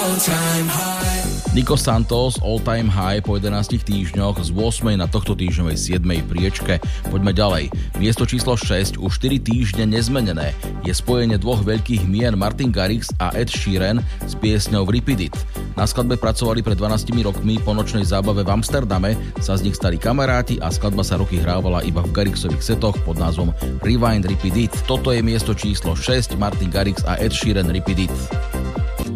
Nico Santos All Time High po 11 týždňoch z 8. na tohto týždňovej 7. priečke. Poďme ďalej. Miesto číslo 6 už 4 týždne nezmenené. Je spojenie dvoch veľkých mien Martin Garrix a Ed Sheeran s piesňou Repeat It. Na skladbe pracovali pred 12 rokmi, po nočnej zábave v Amsterdame sa z nich stali kamaráti a skladba sa roky hrávala iba v Garrixových setoch pod názvom Rewind Repeat It. Toto je miesto číslo 6, Martin Garrix a Ed Sheeran Repeat It.